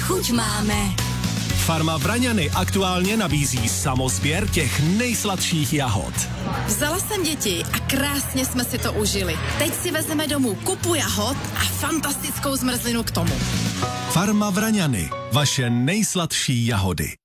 chuť máme. Farma Vraňany aktuálně nabízí samosběr těch nejsladších jahod. Vzala jsem děti a krásně jsme si to užili. Teď si vezmeme domů kupu jahod a fantastickou zmrzlinu k tomu. Farma Vraňany, vaše nejsladší jahody.